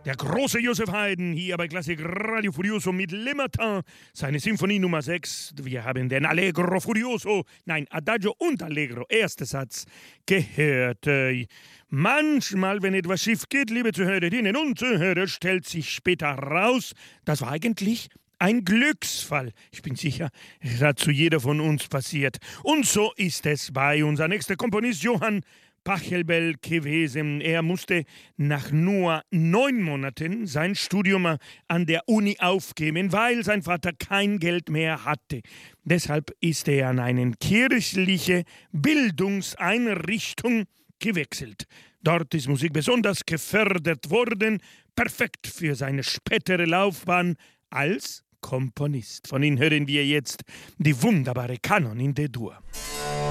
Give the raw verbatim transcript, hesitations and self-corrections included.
Der große Josef Haydn hier bei Klassik Radio Furioso mit Le Matin, seine Symphonie Nummer sechs. Wir haben den Allegro Furioso, nein, Adagio und Allegro, erster Satz, gehört. Manchmal, wenn etwas schief geht, liebe Zuhörerinnen und Zuhörer, stellt sich später raus, das war eigentlich ein Glücksfall. Ich bin sicher, es hat zu jeder von uns passiert. Und so ist es bei unser nächster Komponist Johann Pachelbel gewesen. Er musste nach nur neun Monaten sein Studium an der Uni aufgeben, weil sein Vater kein Geld mehr hatte. Deshalb ist er an eine kirchliche Bildungseinrichtung gewechselt. Dort ist Musik besonders gefördert worden, perfekt für seine spätere Laufbahn als Komponist. Von ihm hören wir jetzt die wunderbare Canon in D-Dur.